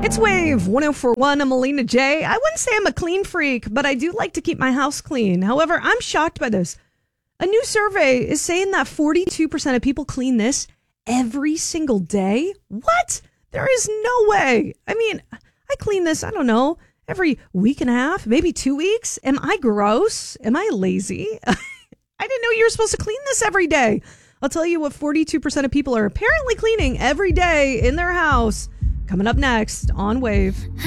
It's Wave 1041. I'm Melina J. I wouldn't say I'm a clean freak, but I do like to keep my house clean. However, I'm shocked by this. A new survey is saying that 42% of people clean this every single day. What? There is no way. I mean, I clean this, I don't know, every week and a half, maybe 2 weeks. Am I gross? Am I lazy? I didn't know you were supposed to clean this every day. I'll tell you what 42% of people are apparently cleaning every day in their house. Coming up next on Wave.